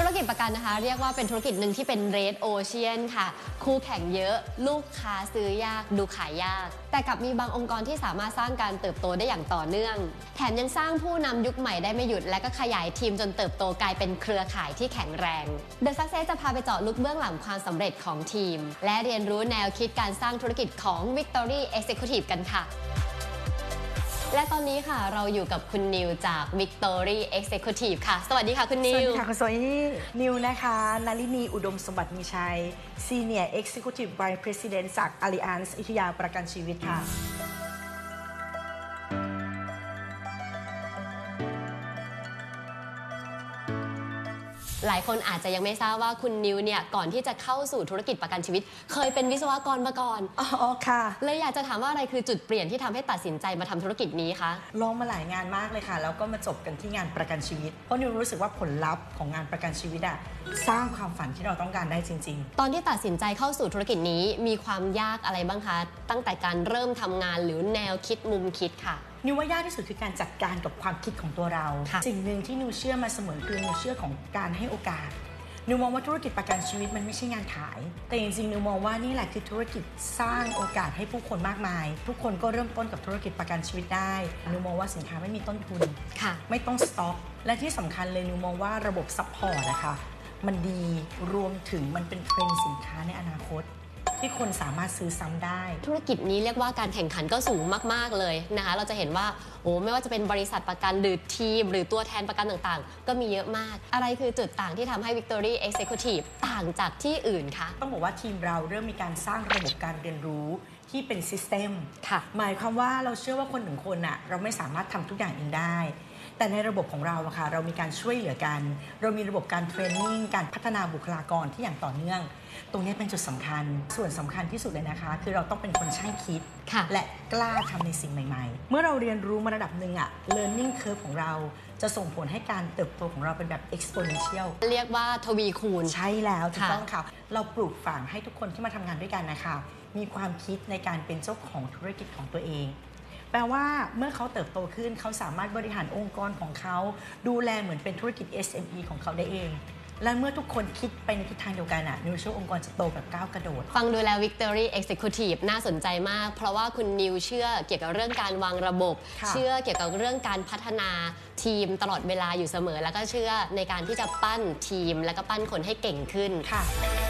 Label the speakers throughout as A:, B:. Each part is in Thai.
A: ธุรกิจประกันนะคะเรียกว่าเป็นธุรกิจหนึ่งที่เป็น Red Ocean ค่ะคู่แข่งเยอะลูกค้าซื้อยากดูขายยากแต่กลับมีบางองค์กรที่สามารถสร้างการเติบโตได้อย่างต่อเนื่องแถมยังสร้างผู้นำยุคใหม่ได้ไม่หยุดและก็ขยายทีมจนเติบโตกลายเป็นเครือข่ายที่แข็งแรง The Success จะพาไปเจาะลึกเบื้องหลังความสำเร็จของทีมและเรียนรู้แนวคิดการสร้างธุรกิจของ Victory Executive กันค่ะและตอนนี้ค่ะเราอยู่กับคุณนิวจาก Victory Executive ค่ะสวัสดีค่ะคุณนิว
B: สวัสดีค่ะคุณโซอี้นิวนะคะนลินีอุดมสมบัติมีชัย Senior Executive Vice President จาก Allianz อยุธยาประกันชีวิตค่ะ
A: หลายคนอาจจะยังไม่ทราบว่าคุณนิวเนี่ยก่อนที่จะเข้าสู่ธุรกิจประกันชีวิตเคยเป็นวิศวกรมาก่อน
B: อ๋อค่ะ
A: เลยอยากจะถามว่าอะไรคือจุดเปลี่ยนที่ทำให้ตัดสินใจมาทำธุรกิจนี้คะ
B: ลองมาหลายงานมากเลยค่ะแล้วก็มาจบกันที่งานประกันชีวิตเพราะนิวรู้สึกว่าผลลัพธ์ของงานประกันชีวิตสร้างความฝันที่เราต้องการได้จริง
A: ๆตอนที่ตัดสินใจเข้าสู่ธุรกิจนี้มีความยากอะไรบ้างคะตั้งแต่การเริ่มทำงานหรือแนวคิดมุมคิดค่ะ
B: นิวว่ายากที่สุดคือการจัดการกับความคิดของตัวเราสิ่งหนึ่งที่นิวเชื่อมาเสมอคือนิวเชื่อของการให้โอกาสนิวมองว่าธุรกิจประกันชีวิตมันไม่ใช่งานขายแต่จริงๆนิวมองว่านี่แหละคือธุรกิจสร้างโอกาสให้ผู้คนมากมายทุกคนก็เริ่มต้นกับธุรกิจประกันชีวิตได้นิวมองว่าสินค้าไม่มีต้นทุนไม่ต้องสต็อกและที่สำคัญเลยนิวมองว่าระบบซัพพอร์ตนะคะมันดีรวมถึงมันเป็นเทรนด์สินค้าในอนาคตที่คนสามารถซื้อซ้ำได้
A: ธุรกิจนี้เรียกว่าการแข่งขันก็สูงมากๆเลยนะคะเราจะเห็นว่าไม่ว่าจะเป็นบริษัทประกันหรือทีมหรือตัวแทนประกันต่างๆก็มีเยอะมากอะไรคือจุดต่างที่ทำให้ Victory Executive ต่างจากที่อื่นคะ
B: ต้องบอกว่าทีมเราเริ่มมีการสร้างระบบการเรียนรู้ที่เป็นซิสเต็มหมายความว่าเราเชื่อว่าคนหนึ่งคนเราไม่สามารถทำทุกอย่างเองได้แต่ในระบบของเราค่ะเรามีการช่วยเหลือกันเรามีระบบการเทรนนิ่งการพัฒนาบุคลากรที่อย่างต่อเนื่องตรงนี้เป็นจุดสำคัญส่วนสำคัญที่สุดเลยนะคะคือเราต้องเป็นคนช่างคิดและกล้าทำในสิ่งใหม่ๆเมื่อเราเรียนรู้มาระดับหนึ่งlearning curve ของเราจะส่งผลให้การเติบโตของเราเป็นแบบ exponential
A: เรียกว่าทวีคูณ
B: ใช่แล้วถูกต้องค่ะเราปลูกฝังให้ทุกคนที่มาทำงานด้วยกันนะคะมีความคิดในการเป็นเจ้าของธุรกิจของตัวเองแปลว่าเมื่อเขาเติบโตขึ้นเขาสามารถบริหารองค์กรของเขาดูแลเหมือนเป็นธุรกิจ SME ของเขาได้เองและเมื่อทุกคนคิดไปในทิศทางเดียวกันนิวเชื่อองค์กรจะโตแบบก้าวกระโดด
A: ฟังดูแล้ว Victory Executive น่าสนใจมากเพราะว่าคุณนิวเชื่อเกี่ยวกับเรื่องการวางระบบเชื่อเกี่ยวกับเรื่องการพัฒนาทีมตลอดเวลาอยู่เสมอแล้วก็เชื่อในการที่จะปั้นทีมแล้วก็ปั้นคนให้เก่งขึ้น
B: ค่ะ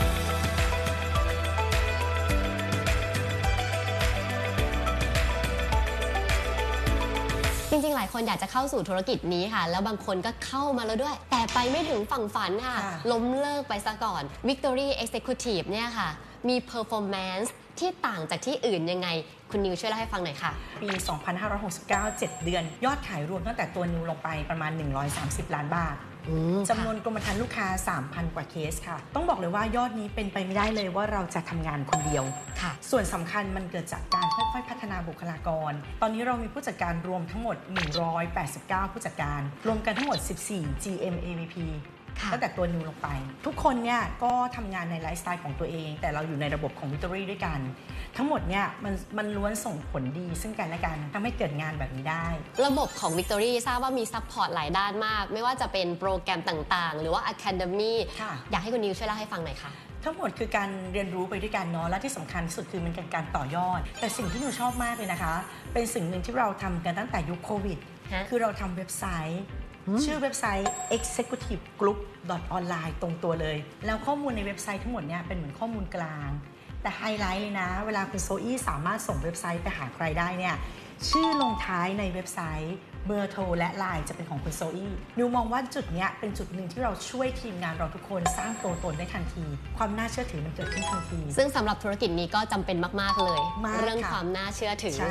A: จริงๆหลายคนอยากจะเข้าสู่ธุรกิจนี้ค่ะแล้วบางคนก็เข้ามาแล้วด้วยแต่ไปไม่ถึงฝั่งฝันค่ะล้มเลิกไปซะก่อน Victory Executive เนี่ยค่ะมี performance ที่ต่างจากที่อื่นยังไงคุณนิวช่วยเล่าให้ฟังหน่อยค่ะ
B: ปี 2569 7 เดือนยอดขายรวมตั้งแต่ตัวนิวลงไปประมาณ130 ล้านบาทจำนวนกรมธรรม์ลูกค้า 3,000 กว่าเคสค่ะต้องบอกเลยว่ายอดนี้เป็นไปไม่ได้เลยว่าเราจะทำงานคนเดียวส่วนสำคัญมันเกิดจากการค่อยๆพัฒนาบุคลากรตอนนี้เรามีผู้จัดการรวมทั้งหมด189ผู้จัดการรวมกันทั้งหมด14 GM AVPตั้งแต่ตัวนิวลงไปทุกคนเนี่ยก็ทำงานในไลฟ์สไตล์ของตัวเองแต่เราอยู่ในระบบของ Victory ด้วยกันทั้งหมดเนี่ยมันล้วนส่งผลดีซึ่งกันและกันทำให้เกิดงานแบบนี้ได้
A: ระบบของ Victory ทราบว่ามีซัพพอร์ตหลายด้านมากไม่ว่าจะเป็นโปรแกรมต่างๆหรือว่า Academy อยากให้คุณนิวช่วยเล่าให้ฟังหน่อยค่ะ
B: ทั้งหมดคือการเรียนรู้ไปด้วยกันเนาะและที่สำคัญที่สุดคือมันเป็นการต่อยอดแต่สิ่งที่หนูชอบมากเลยนะคะเป็นสิ่งหนึ่งที่เราทำกันตั้งแต่ยุคโควิดคือเราทำเว็บไซต์ชื่อเว็บไซต์ executive group online ตรงตัวเลยแล้วข้อมูลในเว็บไซต์ทั้งหมดเนี่ยเป็นเหมือนข้อมูลกลางแต่ไฮไลท์เลยนะเวลาคุณโซอี้สามารถส่งเว็บไซต์ไปหาใครได้เนี่ยชื่อลงท้ายในเว็บไซต์เบอร์โทรและไลน์จะเป็นของคุณโซอี้นิวมองว่าจุดนี้เป็นจุดหนึ่งที่เราช่วยทีมงานเราทุกคนสร้างตัวตนได้ทันทีความน่าเชื่อถือมันเกิดขึ้นทันที
A: ซึ่งสำหรับธุรกิจนี้ก็จำเป็นมากๆเลยเรื่องความน่าเชื่อถือ